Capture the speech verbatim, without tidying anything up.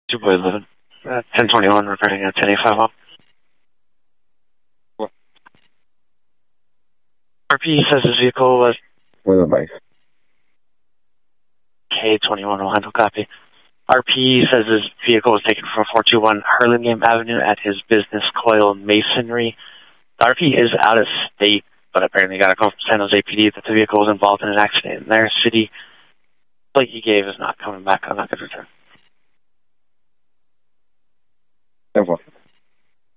Two boys living. Uh, ten twenty-one regarding a ten eighty-five one. What? R P says his vehicle was With a bike. K twenty-one will handle copy. R P says his vehicle was taken from four two one Hurlingham Avenue at his business Coil Masonry. The R P is out of state, but apparently got a call from San Jose P D that the vehicle was involved in an accident in their city. The plate he gave is not coming back on that good return. ten four.